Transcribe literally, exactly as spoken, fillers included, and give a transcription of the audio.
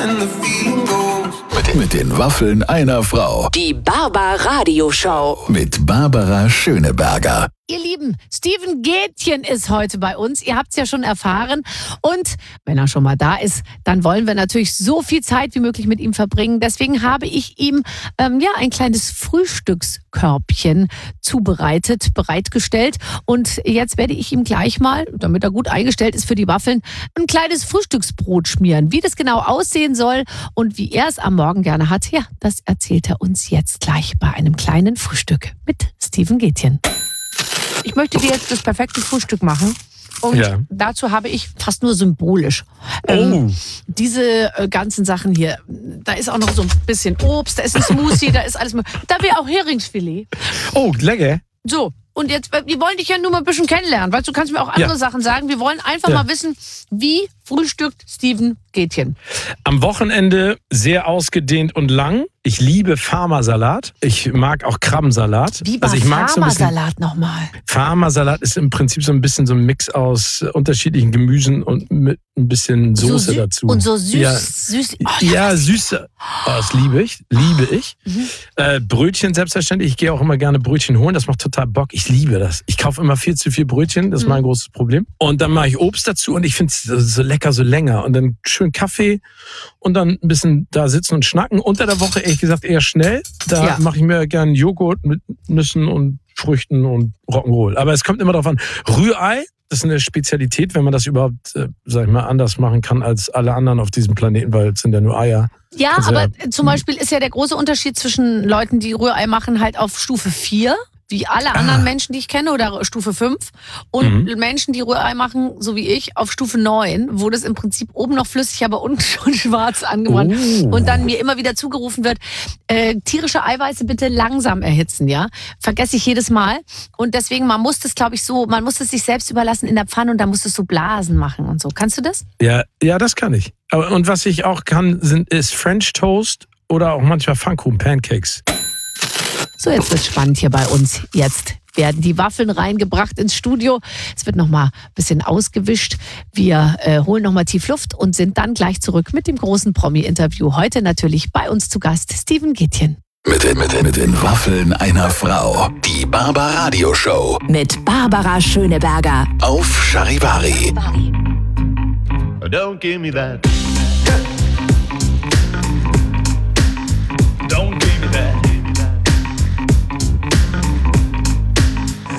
Mit, mit den Waffeln einer Frau. Die Barbara-Radio-Show. Mit Barbara Schöneberger. Ihr Lieben, Steven Gätjen ist heute bei uns. Ihr habt es ja schon erfahren. Und wenn er schon mal da ist, dann wollen wir natürlich so viel Zeit wie möglich mit ihm verbringen. Deswegen habe ich ihm ähm, ja ein kleines Frühstückskörbchen zubereitet, bereitgestellt. Und jetzt werde ich ihm gleich mal, damit er gut eingestellt ist für die Waffeln, ein kleines Frühstücksbrot schmieren. Wie das genau aussehen soll und wie er es am Morgen gerne hat, ja, das erzählt er uns jetzt gleich bei einem kleinen Frühstück mit Steven Gätjen. Ich möchte dir jetzt das perfekte Frühstück machen. Und ja. dazu habe ich fast nur symbolisch ähm, oh. diese äh, ganzen Sachen hier. Da ist auch noch so ein bisschen Obst, da ist ein Smoothie, da ist alles. Da wäre auch Heringsfilet. Oh, lecker. So, und jetzt, wir wollen dich ja nur mal ein bisschen kennenlernen, weil du kannst mir auch andere ja. Sachen sagen. Wir wollen einfach ja. mal wissen, wie frühstückt Steven Gätjen? Am Wochenende sehr ausgedehnt und lang. Ich liebe Farmersalat. Ich mag auch Krabbensalat. Wie war also ich mag Farmersalat so nochmal? Farmersalat ist im Prinzip so ein bisschen so ein Mix aus unterschiedlichen Gemüsen und mit ein bisschen Soße so dazu. Und so süß. Ja, süß. Oh, ja, ja Süße. Oh, das liebe ich. Liebe ich. Mhm. Äh, Brötchen selbstverständlich. Ich gehe auch immer gerne Brötchen holen. Das macht total Bock. Ich liebe das. Ich kaufe immer viel zu viel Brötchen. Das ist mhm. mein großes Problem. Und dann mache ich Obst dazu und ich finde es so lecker, so länger. Und dann schön Kaffee und dann ein bisschen da sitzen und schnacken. Unter der Woche ehrlich gesagt eher schnell. Da ja. mache ich mir gerne Joghurt mit Nüssen und Früchten und Rock'n'Roll. Aber es kommt immer darauf an. Rührei, das ist eine Spezialität, wenn man das überhaupt, äh, sag ich mal, anders machen kann als alle anderen auf diesem Planeten, weil es sind ja nur Eier. Ja, also, aber ja, zum Beispiel ist ja der große Unterschied zwischen Leuten, die Rührei machen, halt auf Stufe vier. Wie alle anderen ah. Menschen, die ich kenne, oder Stufe fünf. Und mhm. Menschen, die Rührei machen, so wie ich, auf Stufe neun, wo das im Prinzip oben noch flüssig, aber unten schon schwarz angebrannt. Oh. Und dann mir immer wieder zugerufen wird, äh, tierische Eiweiße bitte langsam erhitzen, ja. Vergesse ich jedes Mal. Und deswegen, man muss das, glaube ich, so, man muss es sich selbst überlassen in der Pfanne und dann muss es so Blasen machen und so. Kannst du das? Ja, ja, das kann ich. Aber, und was ich auch kann, sind, ist French Toast oder auch manchmal Pfannkuchen, Pancakes. So, jetzt wird's spannend hier bei uns. Jetzt werden die Waffeln reingebracht ins Studio. Es wird nochmal ein bisschen ausgewischt. Wir äh, holen nochmal tief Luft und sind dann gleich zurück mit dem großen Promi-Interview. Heute natürlich bei uns zu Gast Steven Gätjen. Mit den, mit, den, mit den Waffeln einer Frau. Die Barbara-Radio-Show. Mit Barbara Schöneberger. Auf Charivari. Don't give me that